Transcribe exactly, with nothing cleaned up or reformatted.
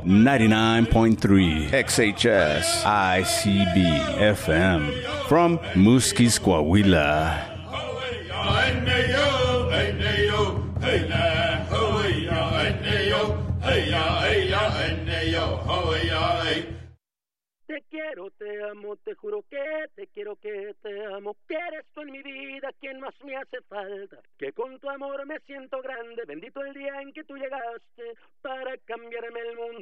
ninety-nine point three X H S I C B F M from Musquis, Coahuila. Te quiero, te amo, te juro que te quiero, que te amo, que eres tú en mi vida quien más me hace falta, que con tu amor me siento grande, bendito el día en que tú llegaste para cambiarme el mundo.